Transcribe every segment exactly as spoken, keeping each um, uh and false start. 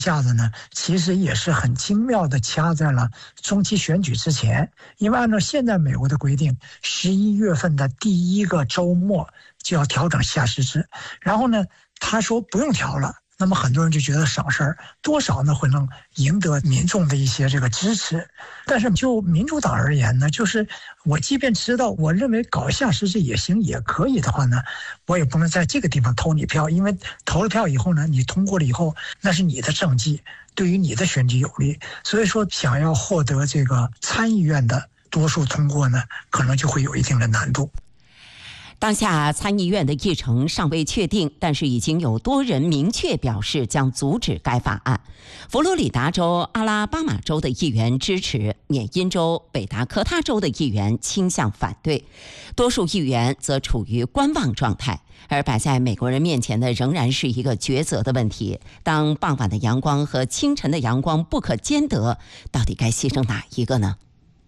下子呢，其实也是很精妙的掐在了中期选举之前，因为按照现在美国的规定，十一月份的第一个周末就要调整夏时制，然后呢，他说不用调了。那么很多人就觉得省事儿，多少呢会能赢得民众的一些这个支持。但是就民主党而言呢，就是我即便知道我认为搞夏时制也行也可以的话呢，我也不能在这个地方投你票，因为投了票以后呢，你通过了以后，那是你的政绩，对于你的选举有利。所以说，想要获得这个参议院的多数通过呢，可能就会有一定的难度。 当下参议院的议程尚未确定，但是已经有多人明确表示将阻止该法案。佛罗里达州、阿拉巴马州的议员支持，缅因州、北达科他州的议员倾向反对，多数议员则处于观望状态。而摆在美国人面前的仍然是一个抉择的问题：当傍晚的阳光和清晨的阳光不可兼得，到底该牺牲哪一个呢？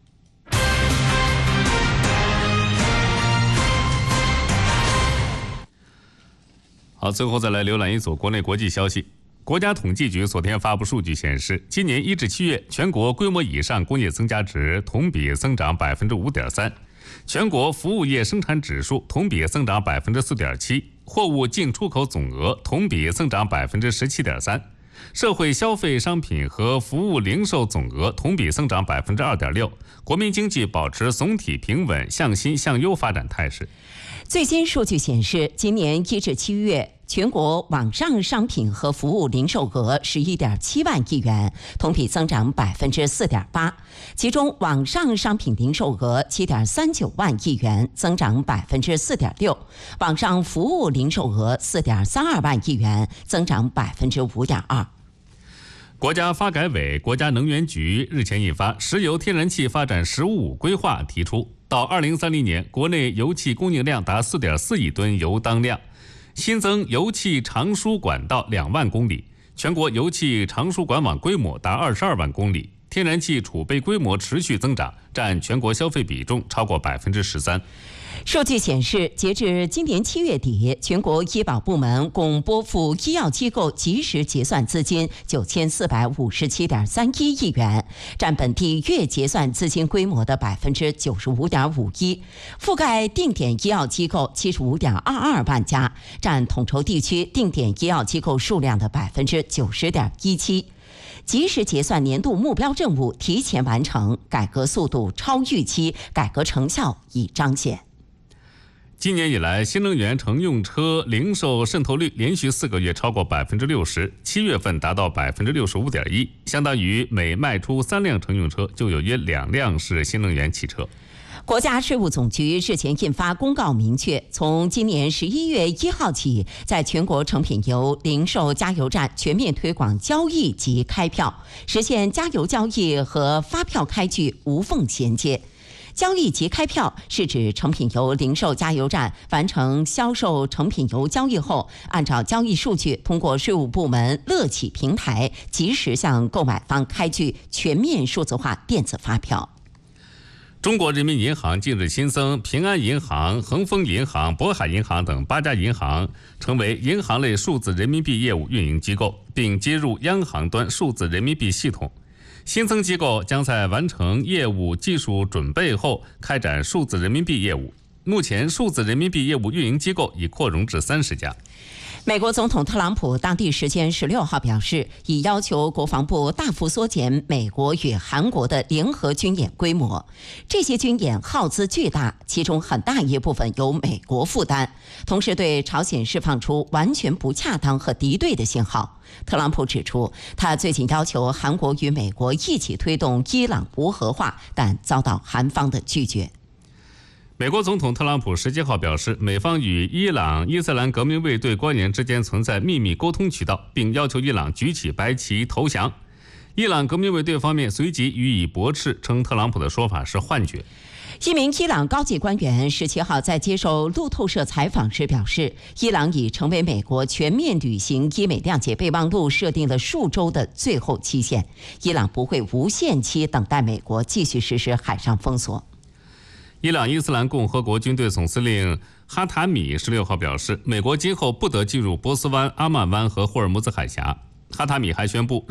好，最后再来浏览一组国内国际消息。国家统计局昨天发布数据显示，今年一至七月全国规模以上工业增加值同比增长百分之五点三，全国服务业生产指数同比增长百分之四点七，货物进出口总额同比增长百分之十七点三，社会消费商品和服务零售总额同比增长百分之二点六，国民经济保持总体平稳向新向优发展态势。 最新数据显示，今年一至七月，全国网上商品和服务零售额十一点七万亿元，同比增长百分之四点八。其中，网上商品零售额七点三九万亿元，增长百分之四点六；网上服务零售额四点三二万亿元，增长百分之五点二。 国家发改委、国家能源局日前印发《石油天然气发展“十五五”规划》，提出到二零三零年，国内油气供应量达四点四亿吨油当量，新增油气长输管道两万公里，全国油气长输管网规模达二十二万公里，天然气储备规模持续增长，占全国消费比重超过百分之十三。 数据显示，截至今年七月底，全国医保部门共拨付医药机构即时结算资金九千四百五十七点三一亿元，占本地月结算资金规模的百分之九十五点五一，覆盖定点医药机构七十五点二二万家，占统筹地区定点医药机构数量的百分之九十点一七。即时结算年度目标任务提前完成，改革速度超预期，改革成效已彰显。 今年以来，新能源乘用车零售渗透率连续四个月超过百分之六十，七月份达到百分之六十五点一，相当于每卖出三辆乘用车就有约两辆是新能源汽车。 国家税务总局日前印发公告，明确从今年十一月一号起，在全国成品油零售加油站全面推广交易及开票，实现加油交易和发票开具无缝衔接。交易及开票是指成品油零售加油站完成销售成品油交易后，按照交易数据通过税务部门乐企平台及时向购买方开具全面数字化电子发票。 中国人民银行近日新增平安银行、恒丰银行、渤海银行等八家银行成为银行类数字人民币业务运营机构，并接入央行端数字人民币系统。新增机构将在完成业务技术准备后开展数字人民币业务。目前，数字人民币业务运营机构已扩容至三十家。 美国总统特朗普当地时间十六号表示，已要求国防部大幅缩减美国与韩国的联合军演规模。这些军演耗资巨大，其中很大一部分由美国负担，同时对朝鲜释放出完全不恰当和敌对的信号。特朗普指出，他最近要求韩国与美国一起推动伊朗无核化，但遭到韩方的拒绝。 美国总统特朗普十七号表示，美方与伊朗伊斯兰革命卫队官员之间存在秘密沟通渠道，并要求伊朗举起白旗投降。伊朗革命卫队方面随即予以驳斥，称特朗普的说法是幻觉。 一名伊朗高级官员十七号在接受路透社采访时表示，伊朗已成为美国全面履行伊美谅解备忘录设定了数周的最后期限，伊朗不会无限期等待美国继续实施海上封锁。 伊朗伊斯兰共和国军队总司令哈塔米十六号表示，美国今后不得进入波斯湾、阿曼湾和霍尔木兹海峡。哈塔米还宣布，